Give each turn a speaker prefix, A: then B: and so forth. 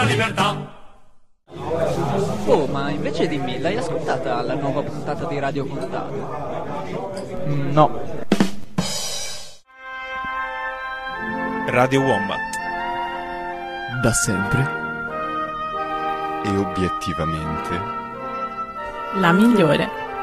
A: libertà.
B: Oh, ma invece dimmi, l'hai ascoltata la nuova puntata di Radio Contato?
C: No.
D: Radio Wombat.
E: Da sempre.
F: E obiettivamente
G: la migliore.